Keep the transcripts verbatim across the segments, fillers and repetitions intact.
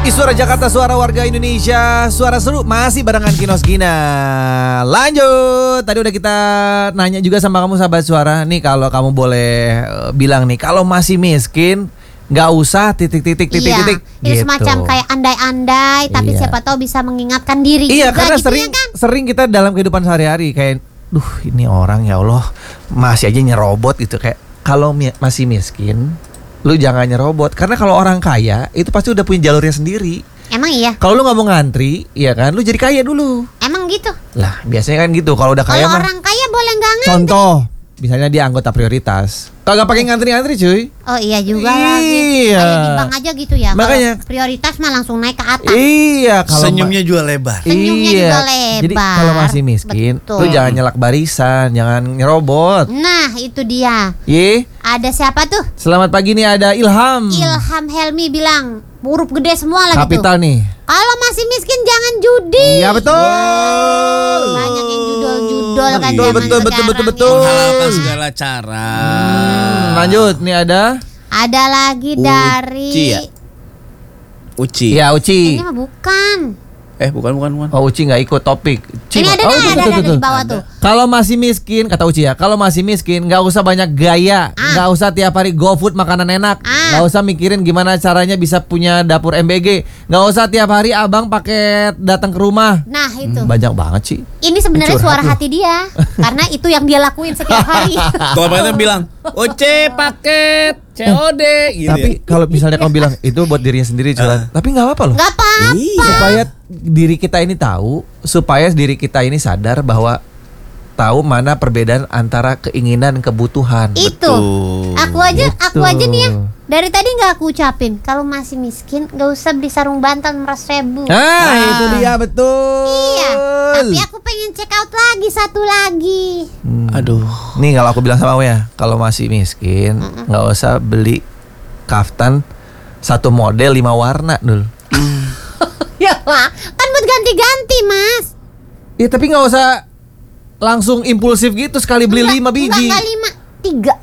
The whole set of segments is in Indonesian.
Suara Jakarta, suara warga Indonesia, suara seru masih barengan Kinos Gina. Lanjut, tadi udah kita nanya juga sama kamu sahabat suara. Nih kalau kamu boleh uh, bilang nih, kalau masih miskin nggak usah titik-titik titik-titik. Iya, itu gitu. semacam kayak andai-andai, tapi Iya. siapa tahu bisa mengingatkan diri. Iya, juga, karena gitu sering ya kan? sering kita dalam kehidupan sehari-hari kayak, duh ini orang ya Allah masih aja nyerobot gitu. Kayak kalau mi- masih miskin, lu jangan nyerobot. Karena kalau orang kaya itu pasti udah punya jalurnya sendiri. Emang iya? Kalau lu nggak mau ngantri, ya kan, lu jadi kaya dulu. Emang gitu? Lah biasanya kan gitu. Kalau udah kaya Kalau mah, orang kaya boleh nggak ngantri? contoh, misalnya dia anggota prioritas, kagak pakai ngantri-ngantri cuy. Oh iya juga Iya. lagi. Kayak di bank aja gitu ya. Makanya. Kalau prioritas mah langsung naik ke atas. Iya, kalau Senyumnya ma- juga lebar. Senyumnya iya. juga lebar. Jadi kalau masih miskin, Betul. lu jangan nyelak barisan, jangan nyerobot. Nah itu dia. Ye, Ada siapa tuh? selamat pagi nih ada Ilham. Ilham Helmi bilang huruf gede semua lagi Kapital tuh. nih. Kalau masih miskin jangan judi. Iya betul. Banyak yang judol-judol kan Betul, zaman betul, betul, sekarang betul, ya. betul. Menghalalkan segala cara. Hmm, lanjut nih ada. Ada lagi Uci dari ya? Uci. Iya Uci. Ini mah bukan. Eh bukan bukan bukan. Oh Uci nggak ikut topik. Ini ada, oh, ada, betul, ada, betul, ada betul. di bawah tuh. Kalau masih miskin, kata Uci ya, kalau masih miskin nggak usah banyak gaya, Ah. nggak usah tiap hari GoFood makanan enak, Ah. nggak usah mikirin gimana caranya bisa punya dapur M B G, nggak usah tiap hari abang pakai datang ke rumah. Nah itu. Hmm, banyak banget sih. Ini sebenarnya Curhat suara lu. hati dia. Karena itu yang dia lakuin setiap hari. Tuh apa itu bilang, "Oce paket C O D." Gitu. Tapi ya. kalau misalnya kamu bilang itu buat dirinya sendiri curhat, tapi nggak apa-apa loh. Gak apa-apa. Iya. Supaya diri kita ini tahu, supaya diri kita ini sadar bahwa tahu mana perbedaan antara keinginan dan kebutuhan. Itu. Betul. Aku aja, Gitu. aku aja nih ya. Dari tadi nggak aku ucapin. Kalau masih miskin, nggak usah beli sarung bantal meras ribu. Ah, itu dia betul. Iya. Tapi aku pengen check out lagi satu lagi. Hmm. Aduh. Nih kalau aku bilang sama kamu ya, kalau masih miskin, nggak usah beli kaftan satu model lima warna dulu. Ya lah, kan buat ganti-ganti mas. Ya tapi nggak usah langsung impulsif gitu sekali beli Enggak, lima biji. Enggak, enggak lima, tiga.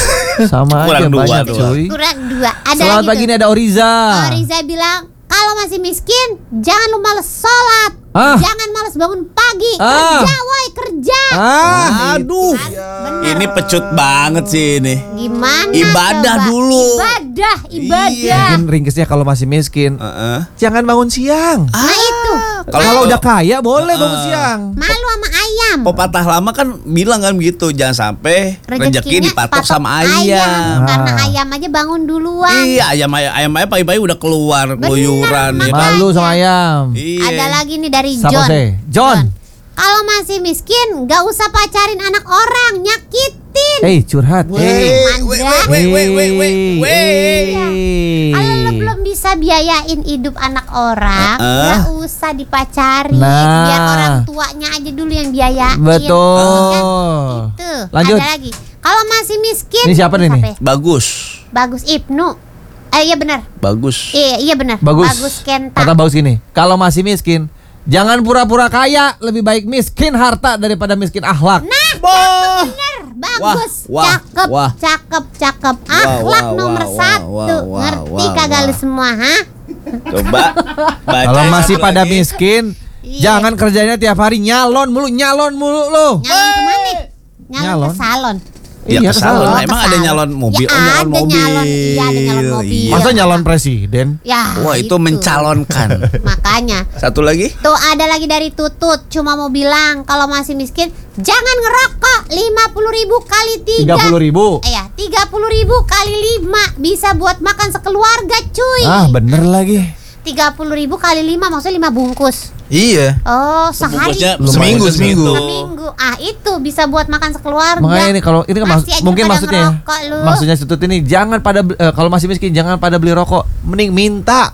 Sama Kurang aja dua banyak doang. cuy. Kurang dua. Ada Selamat lagi pagi tuh. nih ada Oriza. Oh, Riza bilang kalau masih miskin jangan lu males sholat, Ah. jangan males bangun pagi, Ah. kerja woi kerja. Ah, Aduh. Bener. Ini pecut banget sih ini. Gimana? Ibadah coba? dulu. Ibadah, ibadah. Iya. mungkin ringkesnya kalau masih miskin, Heeh. jangan bangun siang. Nah itu, Kalau udah kaya boleh bangun Ah. siang. malu sama ayam. Pepatah lama kan bilang kan begitu, jangan sampai rezeki Rezekinya dipatok patok sama ayam. Karena Ah. ayam aja bangun duluan. Iya, ayam ayam ayam ayam pagi-pagi udah keluar keluyuran ya. kan? Malu sama ayam. Iya. Ada lagi nih dari Siapa John. sih? John. Kalau masih miskin, gak usah pacarin anak orang, nyakitin. Eh curhat. Weh, Eh. weh, weh, weh, weh, weh, weh, weh. Eh. Kalau lo belum bisa biayain hidup anak orang, Uh-uh. gak usah dipacarin. Nah. Biar orang tuanya aja dulu yang biayain. Betul. Kan? Itu. Lanjut. Ada lagi. Kalau masih miskin, Ini siapa nih, nih? ya? Bagus. Bagus Ibnu. Eh iya benar. Bagus. Iya iya benar. Bagus. Bagus Kenta. Kata bagus gini, kalau masih miskin, jangan pura-pura kaya, lebih baik miskin harta daripada miskin akhlak. Nah, Boh. bener, bagus, Wah, wah, cakep, wah. cakep, cakep. Wah, Akhlak wah, nomor wah, satu. wah, wah, Ngerti wah, kagak wah. lu semua, ha? Coba baca Kalau masih satu pada lagi. miskin, Iya. jangan kerjanya tiap hari nyalon mulu, nyalon mulu lo. Nyalon kemana? Nyalon, Nyalon. ke salon. Ya Iya, ke salon. salon. Emang Ke ada salon. nyalon mobil? Ya, Oh, nyalon ada mobil. nyalon- iya, ada nyalon mobil. Masa Iya. nyalon presiden? Ya. Wah, itu mencalonkan. Makanya. Satu lagi? Tuh ada lagi dari Tutut, cuma mau bilang kalau masih miskin jangan ngerokok lima puluh ribu kali tiga. Tiga puluh ribu. Eh ya, tiga puluh ribu kali lima bisa buat makan sekeluarga, cuy. Ah bener lagi. Tiga puluh ribu kali lima maksudnya lima bungkus. Iya. Oh, sehari. Bungkusnya Lumayan seminggu juga. seminggu. Seminggu. Ah, itu bisa buat makan sekeluarga. Makanya ini kalau ini kan mas- Masih aja mungkin pada maksudnya ya, ngerokok lu. maksudnya Tutut ini jangan pada bel- eh, kalau masih miskin jangan pada beli rokok, mending minta.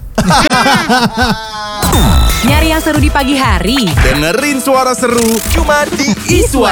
Nyari yang seru di pagi hari. Dengerin suara seru cuma di Iswa.